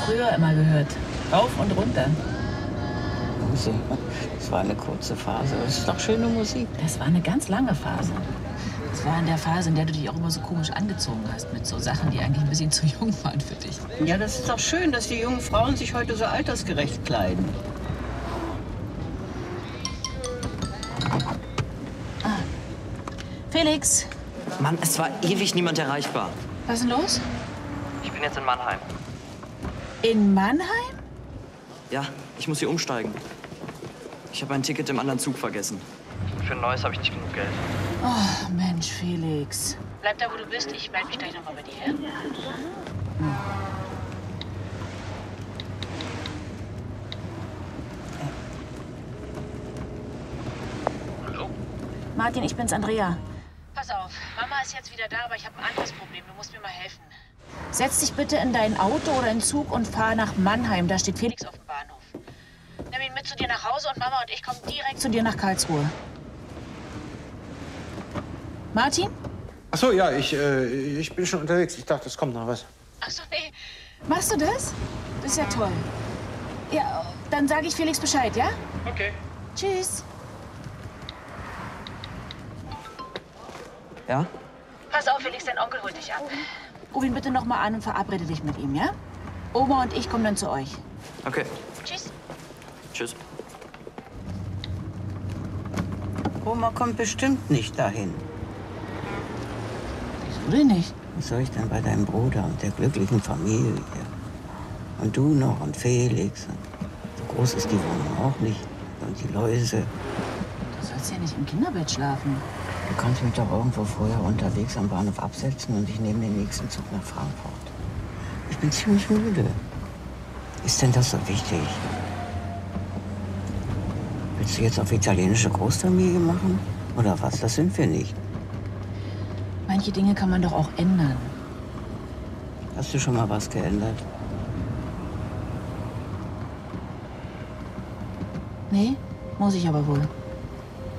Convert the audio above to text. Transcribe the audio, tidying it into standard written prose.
früher immer gehört. Rauf und runter. Also, das war eine kurze Phase. Das ist doch schöne Musik. Das war eine ganz lange Phase. Das war in der Phase, in der du dich auch immer so komisch angezogen hast. Mit so Sachen, die eigentlich ein bisschen zu jung waren für dich. Ja, das ist doch schön, dass die jungen Frauen sich heute so altersgerecht kleiden. Ah. Felix. Mann, es war ewig niemand erreichbar. Was ist denn los? Ich bin jetzt in Mannheim. In Mannheim? Ja, ich muss hier umsteigen. Ich habe ein Ticket im anderen Zug vergessen. Für ein neues habe ich nicht genug Geld. Oh, Mensch, Felix. Bleib da, wo du bist. Ich melde mich gleich noch mal bei dir. Hallo? Martin, ich bin's, Andrea. Pass auf, Mama ist jetzt wieder da, aber ich habe ein anderes Problem. Du musst mir mal helfen. Setz dich bitte in dein Auto oder in den Zug und fahr nach Mannheim. Da steht Felix auf dem Bahnhof. Nimm ihn mit zu dir nach Hause und Mama und ich kommen direkt zu dir nach Karlsruhe. Martin? Ach so, ja, ich bin schon unterwegs. Ich dachte, es kommt noch was. Ach so, nee. Machst du das? Das ist ja toll. Ja, dann sage ich Felix Bescheid, ja? Okay. Tschüss. Ja? Pass auf, Felix, dein Onkel holt dich ab. Ruf ihn bitte noch mal an und verabrede dich mit ihm, ja? Oma und ich kommen dann zu euch. Okay. Tschüss. Tschüss. Oma kommt bestimmt nicht dahin. Wieso denn nicht? Was soll ich denn bei deinem Bruder und der glücklichen Familie? Und du noch und Felix. So groß ist die Wohnung auch nicht. Und die Läuse. Du sollst ja nicht im Kinderbett schlafen. Du kannst mich doch irgendwo vorher unterwegs am Bahnhof absetzen und ich nehme den nächsten Zug nach Frankfurt. Ich bin ziemlich müde. Ist denn das so wichtig? Willst du jetzt auf italienische Großfamilie machen? Oder was? Das sind wir nicht. Manche Dinge kann man doch auch ändern. Hast du schon mal was geändert? Nee, muss ich aber wohl.